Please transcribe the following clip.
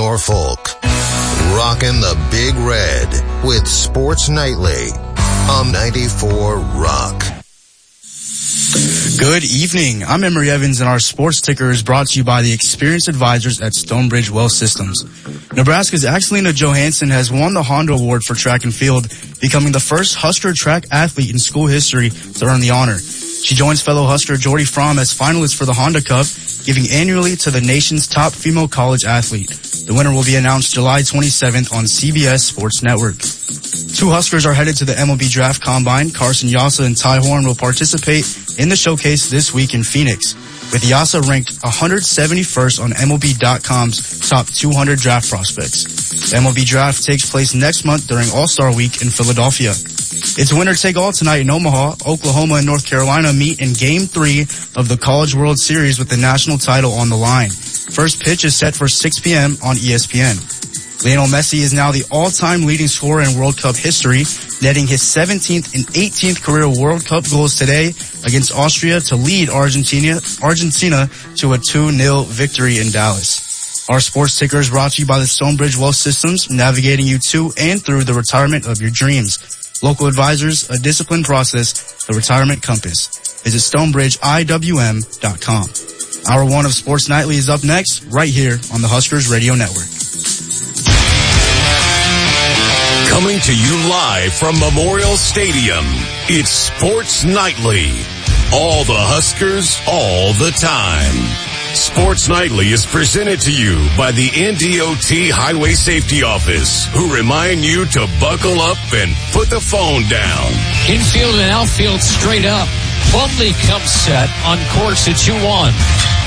Norfolk. Rockin' the Big Red with Sports Nightly on 94 Rock. Good evening. I'm Emery Evans, and our sports ticker is brought to you by the experienced advisors at Stonebridge Well Systems. Nebraska's Axelina Johansson has won the Honda Award for track and field, becoming the first Husker track athlete in school history to earn the honor. She joins fellow Husker Jordy Fromm as finalists for the Honda Cup, giving annually to the nation's top female college athlete. The winner will be announced July 27th on CBS Sports Network. Two Huskers are headed to the MLB Draft Combine. Carson Yasa and Ty Horn will participate in the showcase this week in Phoenix, with Yasa ranked 171st on MLB.com's top 200 draft prospects. The MLB Draft takes place next month during All-Star Week in Philadelphia. It's winner-take-all tonight in Omaha. Oklahoma and North Carolina meet in Game 3 of the College World Series with the national title on the line. First pitch is set for 6 p.m. on ESPN. Lionel Messi is now the all-time leading scorer in World Cup history, netting his 17th and 18th career World Cup goals today against Austria to lead Argentina to a 2-0 victory in Dallas. Our sports ticker is brought to you by the Stonebridge Well Systems, navigating you to and through the retirement of your dreams. Local advisors, a disciplined process, the retirement compass. Visit StonebridgeIWM.com. Hour 1 of Sports Nightly is up next, right here on the Huskers Radio Network. Coming to you live from Memorial Stadium, it's Sports Nightly. All the Huskers, all the time. Sports Nightly is presented to you by the NDOT Highway Safety Office, who remind you to buckle up and put the phone down. Infield and outfield straight up. Plumlee comes set on course at 2-1.